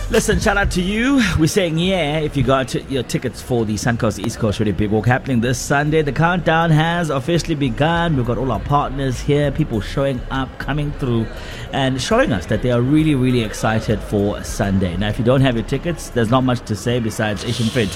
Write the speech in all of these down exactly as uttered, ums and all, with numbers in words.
Listen, shout out to you. We're saying yeah if you got your tickets for the Suncoast East Coast Radio Big Walk happening this Sunday. The countdown has officially begun. We've got all our partners here, people showing up, coming through, and showing us that they are really, really excited for Sunday. Now, if you don't have your tickets, there's not much to say besides Asian Fit.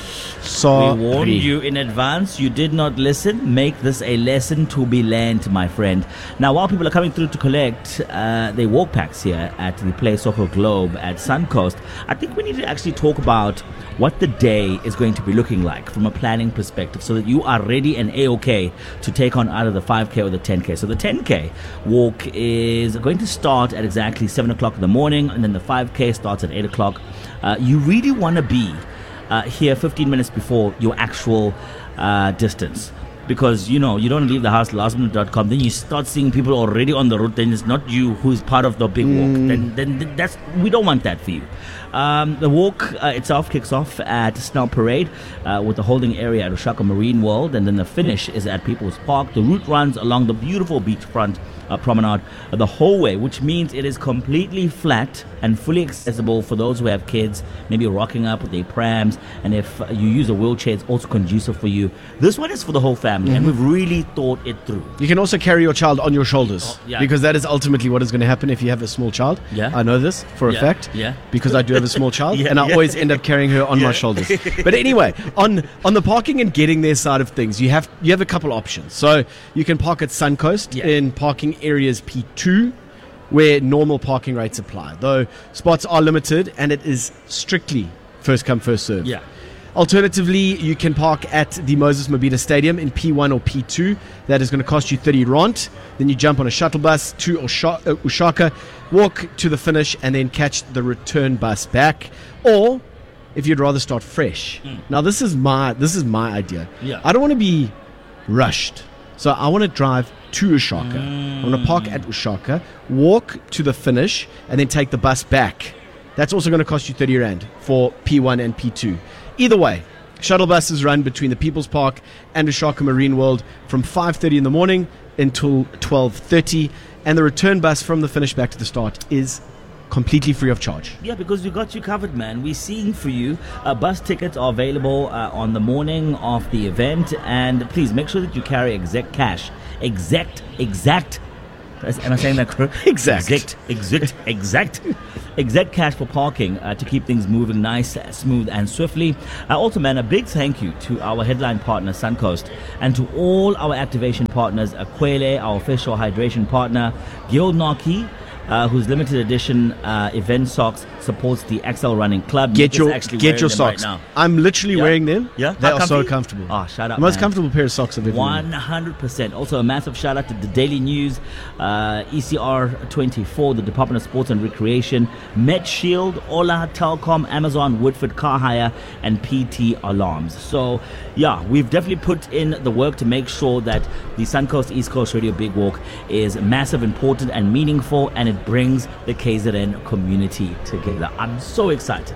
So we warned you in advance. You did not listen. Make this a lesson to be learned, my friend. Now, while people are coming through to collect uh, their walk packs here at the Play Soccer Globe at Suncoast, I think we need to actually talk about what the day is going to be looking like from a planning perspective so that you are ready and A-OK to take on either the five K or the ten K. So the ten K walk is going to start at exactly seven o'clock in the morning, and then the five K starts at eight o'clock. Uh, you really want to be uh, here fifteen minutes before your actual uh, distance. Because, you know, you don't leave the house last minute dot com, then you start seeing people already on the route, then it's not you who's part of the big walk. Mm. Then, then that's we don't want that for you. Um, the walk uh, itself kicks off at Snell Parade uh, with the holding area at Ushaka Marine World, and then the finish is at People's Park. The route runs along the beautiful beachfront uh, promenade uh, the whole way, which means it is completely flat and fully accessible for those who have kids, maybe rocking up with their prams, and if uh, you use a wheelchair, it's also conducive for you. This one is for the whole family, mm-hmm. and we've really thought it through. You can also carry your child on your shoulders, oh, yeah. because that is ultimately what is going to happen if you have a small child. Yeah. I know this for a yeah. fact, yeah. because I do have a small child, yeah, and I yeah. always end up carrying her on yeah. my shoulders. But anyway, on on the parking and getting there side of things, you have you have a couple options. So you can park at Suncoast yeah. in parking areas P two, where normal parking rates apply, though spots are limited and it is strictly first come first serve. Yeah. Alternatively, you can park at the Moses Mabhida Stadium in P one or P two. That is going to cost you thirty rand. Then you jump on a shuttle bus to Ushaka, walk to the finish, and then catch the return bus back. Or, if you'd rather start fresh. Mm. Now, this is my this is my idea. Yeah. I don't want to be rushed. So I want to drive to Ushaka. Mm. I want to park at Ushaka, walk to the finish, and then take the bus back. That's also going to cost you thirty rand for P one and P two. Either way, shuttle buses run between the People's Park and Ushaka Marine World from five thirty in the morning until twelve thirty, and the return bus from the finish back to the start is completely free of charge. Yeah, because we got you covered, man. We're seeing for you. Uh, bus tickets are available uh, on the morning of the event, and please make sure that you carry exact cash. Exact, exact. Am I saying that correct? Exact. Exact, exact, exact. Exact cash for parking uh, to keep things moving nice, smooth, and swiftly. Uh, also, man, a big thank you to our headline partner, Suncoast, and to all our activation partners, Aquele, our official hydration partner, Gilnocki, Uh, whose limited edition uh, event socks supports the X L Running Club. Get your get your socks. Right now. I'm literally yeah. wearing them. Yeah, they How are comfy? so comfortable. Oh, shout out, the most man. comfortable pair of socks I've ever worn. one hundred percent. Also, a massive shout out to the Daily News, uh, E C R twenty-four, the Department of Sports and Recreation, Met Shield, Ola, Telcom, Amazon, Woodford Car Hire, and P T Alarms. So, yeah, we've definitely put in the work to make sure that the Suncoast East Coast Radio Big Walk is massive, important, and meaningful, and it brings the K Z N community together. I'm so excited.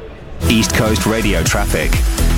East Coast Radio traffic.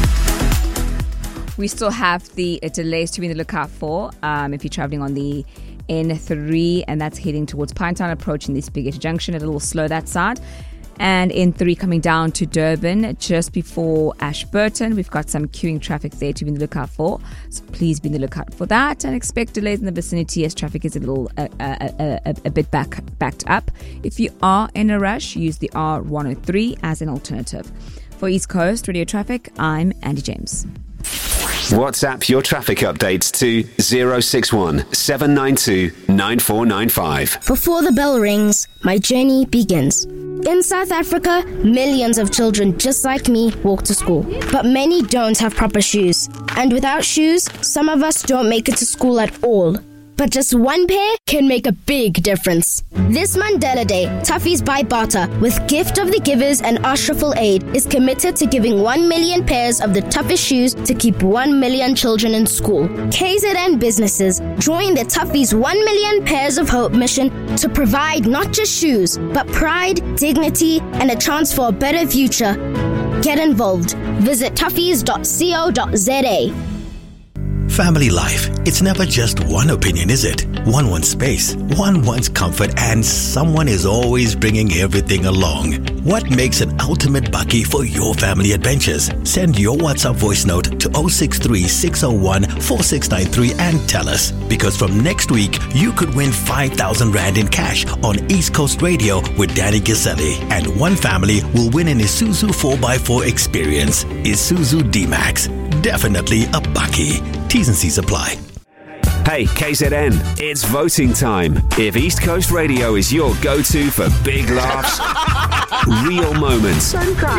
We still have the uh, delays to be on the lookout for um, if you're traveling on the N three, and that's heading towards Pinetown, approaching the Spaghetti Junction. A little slow that side. And N three coming down to Durban just before Ashburton. We've got some queuing traffic there to be on the lookout for. So please be on the lookout for that, and expect delays in the vicinity as traffic is a little uh, uh, uh, a, a bit back backed up. If you are in a rush, use the R one oh three as an alternative. For East Coast Radio Traffic, I'm Andy James. WhatsApp your traffic updates to zero six one seven nine two nine four nine five. Before the bell rings, my journey begins. In South Africa, millions of children just like me walk to school. But many don't have proper shoes. And without shoes, some of us don't make it to school at all. But just one pair can make a big difference. This Mandela Day, Toughies by Bata, with Gift of the Givers and Ashraful Aid, is committed to giving one million pairs of the toughest shoes to keep one million children in school. K Z N businesses join the Toughies one million Pairs of Hope mission to provide not just shoes, but pride, dignity, and a chance for a better future. Get involved. Visit toughies dot co dot za. Family life, it's never just one opinion, is it? One wants space, one wants comfort, and someone is always bringing everything along. What makes an ultimate bakkie for your family adventures? Send your WhatsApp voice note to zero six three, six zero one, four six nine three and tell us. Because from next week, you could win five thousand Rand in cash on East Coast Radio with Danny Giselli. And one family will win an Isuzu four by four experience. Isuzu D-Max. Definitely a bakkie. T's and C's apply. Hey, K Z N, it's voting time. If East Coast Radio is your go-to for big laughs, real moments,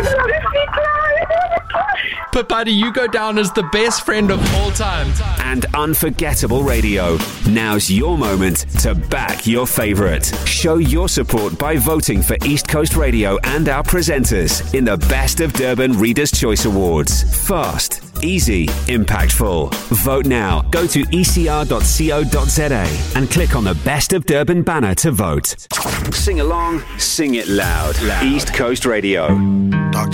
but buddy, you go down as the best friend of all time, and unforgettable radio, now's your moment to back your favourite. Show your support by voting for East Coast Radio and our presenters in the Best of Durban Readers' Choice Awards. Fast, easy, impactful. Vote now. Go to e c r dot co dot z a and click on the Best of Durban banner to vote. Sing along, sing it loud. loud. East Coast Radio.